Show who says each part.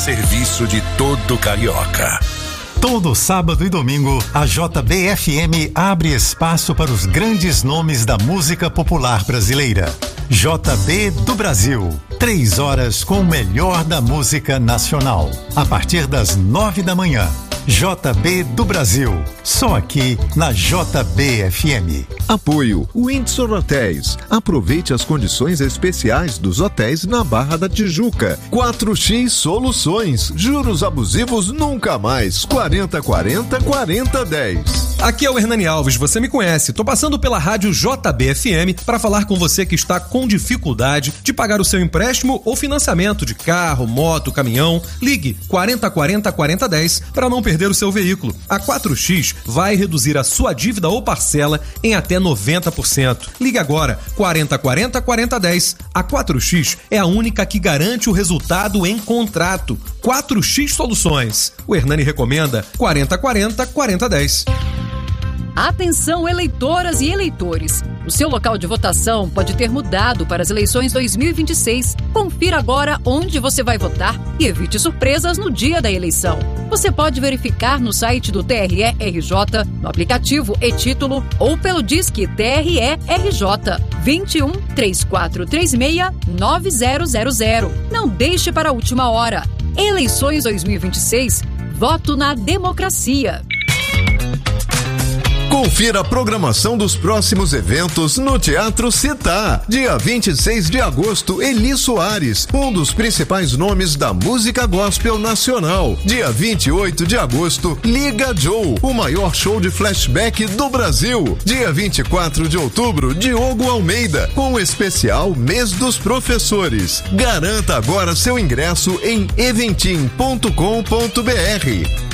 Speaker 1: Serviço de todo carioca.
Speaker 2: Todo sábado e domingo, a JBFM abre espaço para os grandes nomes da música popular brasileira. JB do Brasil. 3 horas com o melhor da música nacional. A partir das 9 da manhã. JB do Brasil. Só aqui na JBFM.
Speaker 3: Apoio Windsor Hotéis. Aproveite as condições especiais dos hotéis na Barra da Tijuca. 4X Soluções. Juros abusivos nunca mais. 4040-4010.
Speaker 4: Aqui é o Hernani Alves, você me conhece. Tô passando pela rádio JBFM para falar com você que está com dificuldade de pagar o seu empréstimo ou financiamento de carro, moto, caminhão. Ligue 4040-4010 para não perder o seu veículo. A 4X vai reduzir a sua dívida ou parcela em até 90%. Ligue agora, 4040-4010. A 4X é a única que garante o resultado em contrato. 4X Soluções. O Hernani recomenda 4040-4010.
Speaker 5: Atenção, eleitoras e eleitores! O seu local de votação pode ter mudado para as eleições 2026. Confira agora onde você vai votar e evite surpresas no dia da eleição. Você pode verificar no site do TRE-RJ, no aplicativo e-Título ou pelo Disque TRE-RJ 21 3436 9000. Não deixe para a última hora. Eleições 2026. Voto na democracia.
Speaker 3: Confira a programação dos próximos eventos no Teatro Città. Dia 26 de agosto, Eli Soares, um dos principais nomes da música gospel nacional. Dia 28 de agosto, Liga Joe, o maior show de flashback do Brasil. Dia 24 de outubro, Diogo Almeida, com o especial Mês dos Professores. Garanta agora seu ingresso em eventim.com.br.